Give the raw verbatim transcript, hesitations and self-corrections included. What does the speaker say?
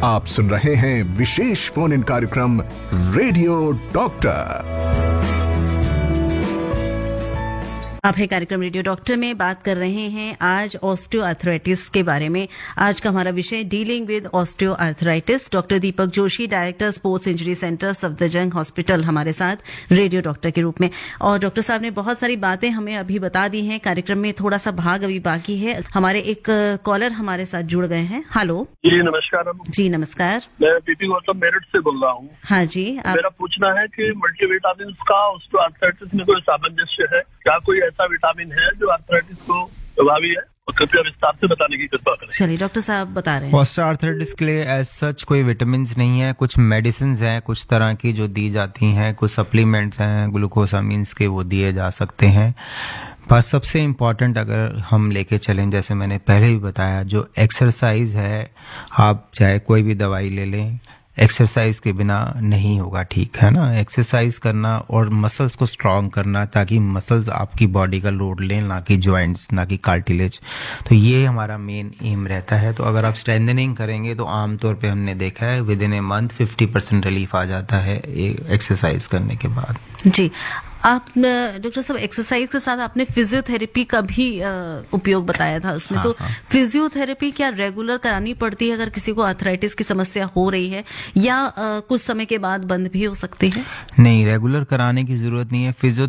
आप सुन रहे हैं विशेष फोन इन कार्यक्रम रेडियो डॉक्टर। आप है कार्यक्रम रेडियो डॉक्टर में बात कर रहे हैं आज ऑस्टियोआर्थराइटिस के बारे में। आज का हमारा विषय dealing with osteoarthritis. Doctor Deepak Joshi, director sports injury centre Safdarjung hospital, हमारे साथ रेडियो डॉक्टर के रूप में। और डॉक्टर साहब ने बहुत सारी बातें हमें अभी बता दी हैं। कार्यक्रम में थोड़ा सा भाग अभी बाकी है। हमारे एक कॉलर हमारे साथ जुड़ गए हैं। हेलो जी नमस्कार। जी नमस्कार। मैं पीपी गौतम मेरठ से बोल रहा हूँ। हाँ जी आप... मेरा पूछना है कि मल्टीविटामिन का ऑस्टियोआर्थराइटिस में कोई सामंजस्य है क्या? कोई ऐसा विटामिन है जो आर्थराइटिस को प्रभावी है? और कृपया विस्तार से बताने की कृपा करें। चलिए डॉक्टर साहब बता रहे हैं। ऑस्टियोआर्थराइटिस के लिए एज सच कोई विटामिन नहीं है। कुछ मेडिसिन हैं कुछ तरह की जो दी जाती हैं, कुछ सप्लीमेंट्स हैं ग्लूकोसामीन्स के, वो दिए जा सकते हैं। पर सबसे इम्पॉर्टेंट अगर हम लेके चलें, जैसे मैंने पहले भी बताया, जो एक्सरसाइज है, आप चाहे कोई भी दवाई ले लें, एक्सरसाइज के बिना नहीं होगा, ठीक है ना। एक्सरसाइज करना और मसल्स को स्ट्रॉन्ग करना ताकि मसल्स आपकी बॉडी का लोड लें, ना कि जॉइंट्स, ना कि कार्टिलेज। तो ये हमारा मेन एम रहता है। तो अगर आप स्ट्रेंथनिंग करेंगे तो आमतौर पे हमने देखा है with in a month fifty percent relief आ जाता है एक्सरसाइज करने के बाद। जी आप डॉक्टर साहब एक्सरसाइज के साथ आपने फिजियोथेरेपी का भी उपयोग बताया था उसमें। हाँ, तो हाँ। फिजियोथेरेपी क्या रेगुलर करानी पड़ती है अगर किसी को आर्थराइटिस की समस्या हो रही है, या आ, कुछ समय के बाद बंद भी हो सकती है? नहीं, रेगुलर कराने की जरूरत नहीं है। फिजियो